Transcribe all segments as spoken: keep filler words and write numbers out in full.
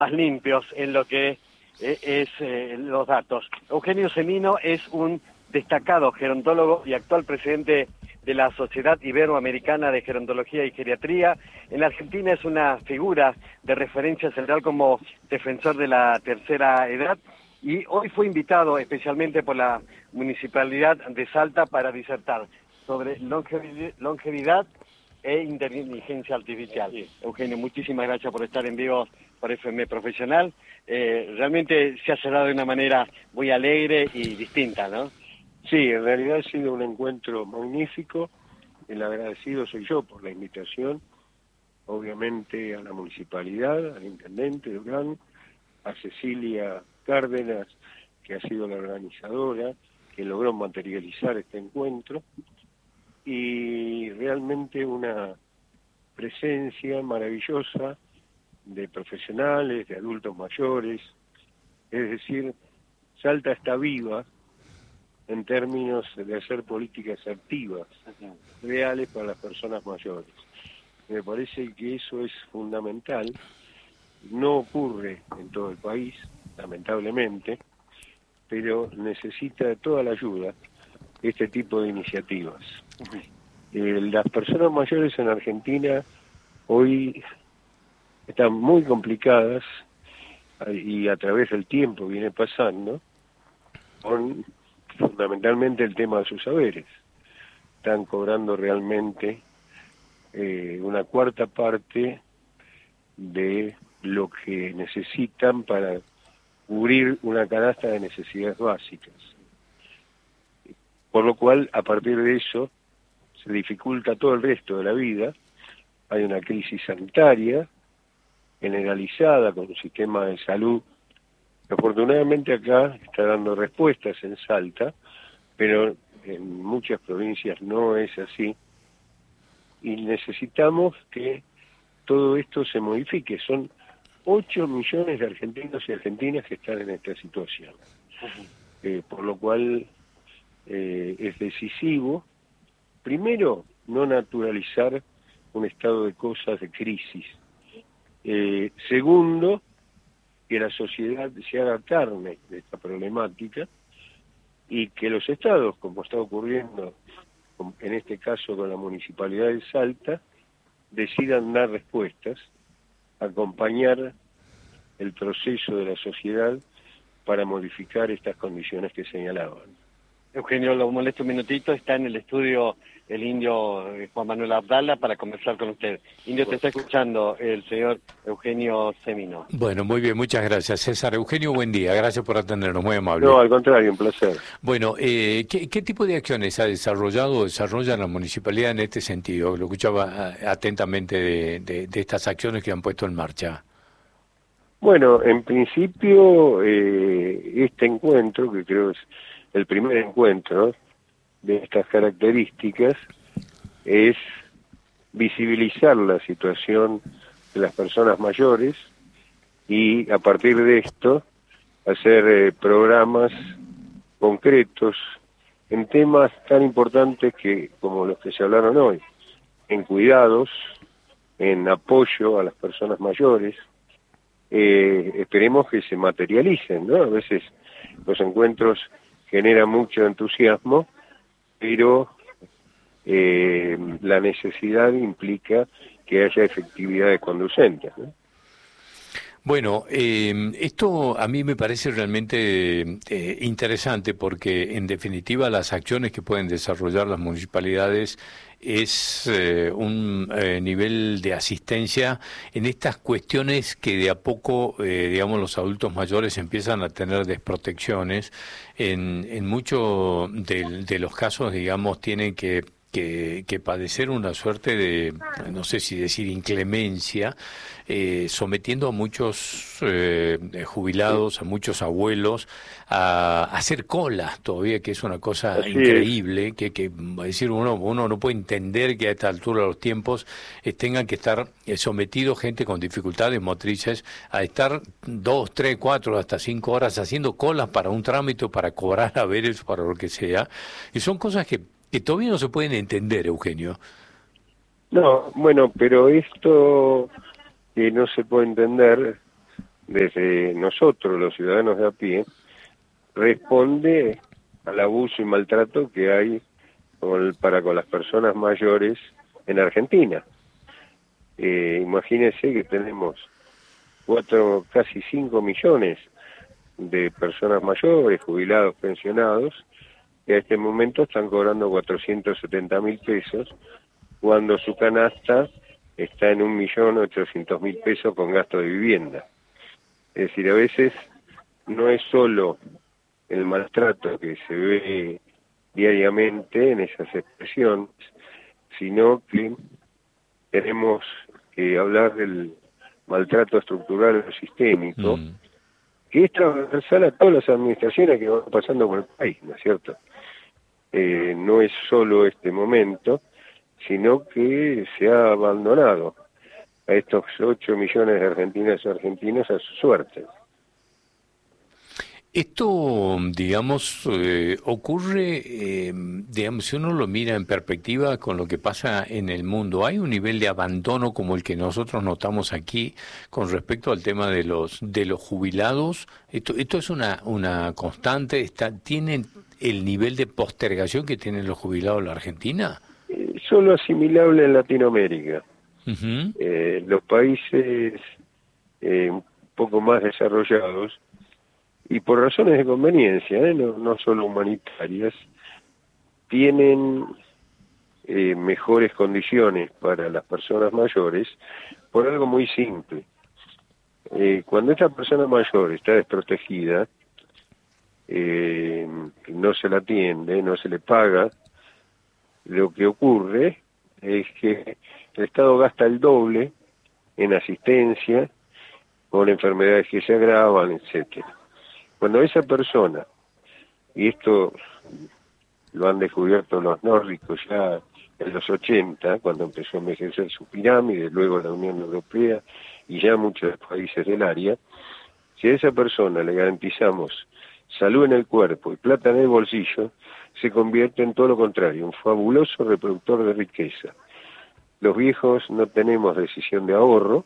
más limpios en lo que eh, es eh, los datos. Eugenio Semino es un destacado gerontólogo y actual presidente de la Sociedad Iberoamericana de Gerontología y Geriatría. En la Argentina es una figura de referencia central como defensor de la tercera edad y hoy fue invitado especialmente por la Municipalidad de Salta para disertar sobre longevidad, longevidad e inteligencia artificial. Eugenio, muchísimas gracias por estar en vivo por F M Profesional. Eh, realmente se ha cerrado de una manera muy alegre y distinta, ¿no? Sí, en realidad ha sido un encuentro magnífico. El agradecido soy yo por la invitación, obviamente a la municipalidad, al intendente Durán, a Cecilia Cárdenas, que ha sido la organizadora, que logró materializar este encuentro, y realmente una presencia maravillosa de profesionales, de adultos mayores, es decir, Salta está viva en términos de hacer políticas activas, reales para las personas mayores. Me parece que eso es fundamental, no ocurre en todo el país, lamentablemente, pero necesita de toda la ayuda este tipo de iniciativas. Eh, las personas mayores en Argentina hoy están muy complicadas y a través del tiempo viene pasando con fundamentalmente el tema de sus saberes. Están cobrando realmente eh, una cuarta parte de lo que necesitan para cubrir una canasta de necesidades básicas. Por lo cual, a partir de eso, se dificulta todo el resto de la vida. Hay una crisis sanitaria generalizada con un sistema de salud que afortunadamente acá está dando respuestas en Salta, pero en muchas provincias no es así. Y necesitamos que todo esto se modifique. Son ocho millones de argentinos y argentinas que están en esta situación. Eh, por lo cual eh, es decisivo, primero, no naturalizar un estado de cosas de crisis. Eh, segundo, que la sociedad se haga carne de esta problemática y que los estados, como está ocurriendo en este caso con la Municipalidad de Salta, decidan dar respuestas, acompañar el proceso de la sociedad para modificar estas condiciones que señalaban. Eugenio, lo molesto un minutito, está en el estudio el indio Juan Manuel Abdala para conversar con usted. Indio, te está escuchando el señor Eugenio Semino. Bueno, muy bien, muchas gracias, César. Eugenio, buen día, gracias por atendernos, muy amable. No, al contrario, un placer. Bueno, eh, ¿qué, ¿qué tipo de acciones ha desarrollado o desarrolla la municipalidad en este sentido? Lo escuchaba atentamente de, de, de estas acciones que han puesto en marcha. Bueno, en principio, eh, este encuentro, que creo es el primer encuentro de estas características, es visibilizar la situación de las personas mayores y a partir de esto hacer eh, programas concretos en temas tan importantes que como los que se hablaron hoy, en cuidados, en apoyo a las personas mayores. Eh, esperemos que se materialicen, ¿no? A veces los encuentros generan mucho entusiasmo, pero eh, la necesidad implica que haya efectividades conducentes, ¿no? Bueno, eh, esto a mí me parece realmente eh, interesante porque en definitiva las acciones que pueden desarrollar las municipalidades es eh, un eh, nivel de asistencia en estas cuestiones que de a poco, eh, digamos, los adultos mayores empiezan a tener desprotecciones. En, en muchos de, de los casos, digamos, tienen que Que, que padecer una suerte de, no sé si decir inclemencia, eh, sometiendo a muchos eh, jubilados, a muchos abuelos, a, a hacer cola todavía, que es una cosa Así increíble, es. que, que decir uno, uno no puede entender que a esta altura de los tiempos eh, tengan que estar eh, sometidos gente con dificultades motrices a estar dos, tres, cuatro, hasta cinco horas haciendo colas para un trámite, para cobrar haberes, para lo que sea, y son cosas que que todavía no se pueden entender, Eugenio. No, bueno, pero esto que no se puede entender desde nosotros, los ciudadanos de a pie, responde al abuso y maltrato que hay con, para con las personas mayores en Argentina. Eh, imagínense que tenemos cuatro, casi cinco millones de personas mayores, jubilados, pensionados, que a este momento están cobrando cuatrocientos setenta mil pesos, cuando su canasta está en un millón ochocientos mil pesos con gasto de vivienda. Es decir, a veces no es solo el maltrato que se ve diariamente en esas expresiones, sino que tenemos que hablar del maltrato estructural o sistémico, mm. que es transversal a todas las administraciones que van pasando por el país, ¿no es cierto? Eh, no es solo este momento, sino que se ha abandonado a estos ocho millones de argentinas y argentinos a su suerte. Esto, digamos, eh, ocurre, eh, digamos, si uno lo mira en perspectiva con lo que pasa en el mundo, ¿hay un nivel de abandono como el que nosotros notamos aquí con respecto al tema de los de los jubilados? Esto esto es una una constante, está ¿tienen el nivel de postergación que tienen los jubilados en la Argentina? Eh, solo asimilable en Latinoamérica. Uh-huh. Eh, los países eh, un poco más desarrollados, y por razones de conveniencia, ¿eh? no, no solo humanitarias, tienen eh, mejores condiciones para las personas mayores por algo muy simple. Eh, cuando esta persona mayor está desprotegida, eh, no se la atiende, no se le paga, lo que ocurre es que el Estado gasta el doble en asistencia por enfermedades que se agravan, etcétera. Cuando esa persona, y esto lo han descubierto los nórdicos ya en los ochenta, cuando empezó a envejecer su pirámide, luego la Unión Europea y ya muchos países del área, si a esa persona le garantizamos salud en el cuerpo y plata en el bolsillo, se convierte en todo lo contrario, un fabuloso reproductor de riqueza. Los viejos no tenemos decisión de ahorro,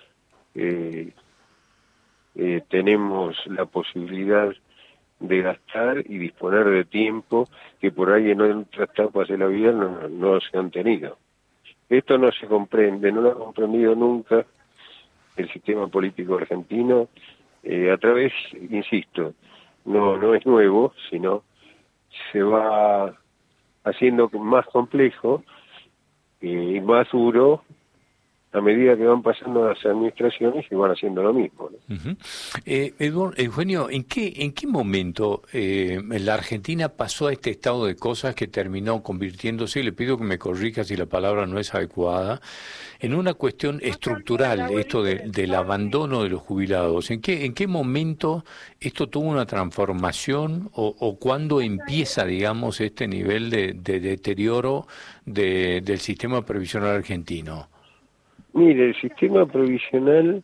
eh, Eh, tenemos la posibilidad de gastar y disponer de tiempo que por ahí en otras etapas de la vida no, no se han tenido. Esto no se comprende, no lo ha comprendido nunca el sistema político argentino, eh, a través, insisto, no, no es nuevo, sino se va haciendo más complejo eh, y más duro a medida que van pasando las administraciones y van haciendo lo mismo, ¿no? Uh-huh. eh, Eduardo, Eugenio, ¿en qué, en qué momento eh, la Argentina pasó a este estado de cosas que terminó convirtiéndose, y le pido que me corrija si la palabra no es adecuada, en una cuestión estructural, esto de, del abandono de los jubilados? ¿En qué, en qué momento esto tuvo una transformación o, o cuándo empieza, digamos, este nivel de, de deterioro de, del sistema previsional argentino? Mire, el sistema provisional,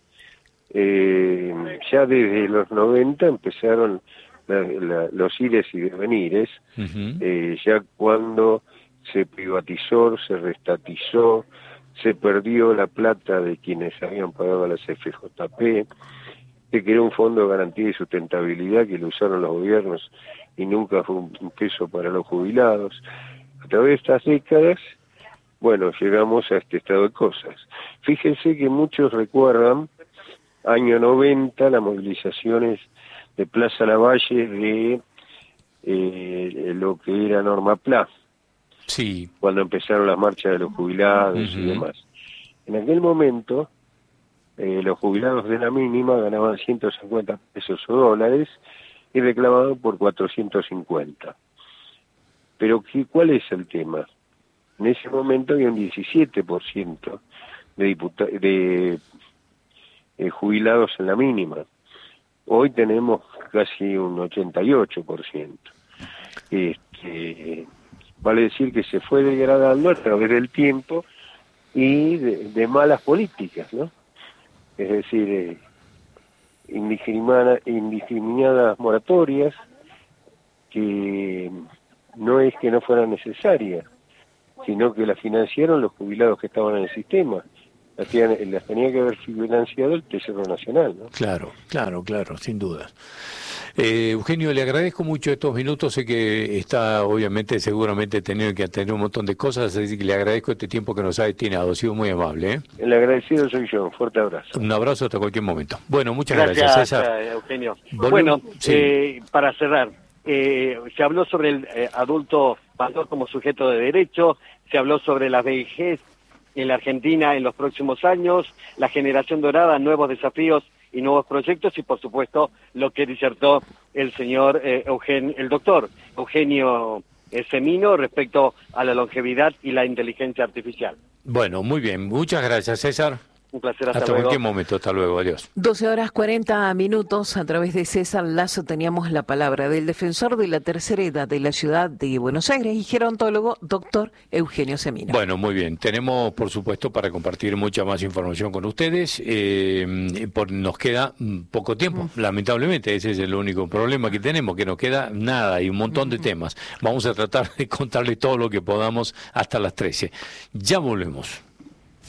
eh, ya desde los noventa empezaron la, la, los ires y devenires, uh-huh. eh, ya cuando se privatizó, se restatizó, se perdió la plata de quienes habían pagado a las F J P, se creó un fondo de garantía y sustentabilidad que lo usaron los gobiernos y nunca fue un peso para los jubilados. A través de estas décadas, bueno, llegamos a este estado de cosas. Fíjense que muchos recuerdan, año noventa, las movilizaciones de Plaza Lavalle de eh, lo que era Norma Pla. Sí. Cuando empezaron las marchas de los jubilados uh-huh. y demás. En aquel momento, eh, los jubilados de la mínima ganaban ciento cincuenta pesos o dólares y reclamaban por cuatrocientos cincuenta. Pero ¿cuál es el tema? En ese momento había un diecisiete por ciento de, diputa- de eh, jubilados en la mínima. Hoy tenemos casi un ochenta y ocho por ciento. Este, vale decir que se fue degradando a través del tiempo y de, de malas políticas, ¿no? Es decir, eh, indiscriminada, indiscriminadas moratorias que no es que no fueran necesarias, sino que la financiaron los jubilados que estaban en el sistema, las, tenía, las tenía que haber financiado el Tesoro Nacional, ¿no? Claro, claro, claro, sin duda. Eh, Eugenio, le agradezco mucho estos minutos, sé que está obviamente seguramente teniendo que atender un montón de cosas, así que le agradezco este tiempo que nos ha destinado, ha sido muy amable. ¿eh? El agradecido soy yo, un fuerte abrazo. Un abrazo hasta cualquier momento. Bueno, muchas gracias, gracias César. Eugenio. Volve... Bueno, sí. eh, para cerrar, eh, se habló sobre el eh, adulto mayor como sujeto de derecho, se habló sobre la vejez en la Argentina en los próximos años, la generación dorada, nuevos desafíos y nuevos proyectos, y por supuesto lo que disertó el señor eh, Eugenio, el doctor Eugenio eh, Semino respecto a la longevidad y la inteligencia artificial. Bueno, muy bien, muchas gracias César. Un placer, hasta, hasta luego. cualquier momento, hasta luego, adiós. doce horas cuarenta minutos, a través de César Lazo teníamos la palabra del defensor de la tercera edad de la ciudad de Buenos Aires y gerontólogo, doctor Eugenio Semino. Bueno, muy bien, tenemos por supuesto para compartir mucha más información con ustedes, eh, por, nos queda poco tiempo, mm. lamentablemente, ese es el único problema que tenemos, que nos queda nada y un montón de mm. temas. Vamos a tratar de contarles todo lo que podamos hasta las trece. Ya volvemos.